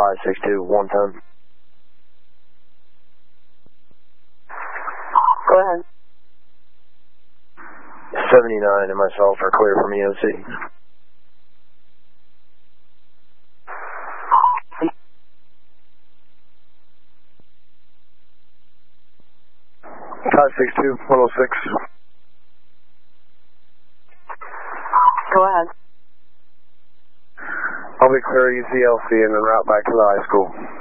562, 1 ton. Go ahead. 79 and myself are clear from EOC. Five 62, 106. Go ahead. I'll be clear ECLC and then route back to the high school.